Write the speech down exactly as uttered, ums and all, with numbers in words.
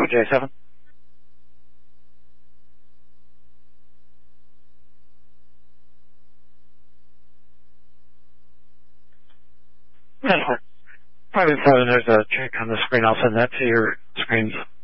J seven. Private seven, there's a check on the screen. I'll send that to your screens.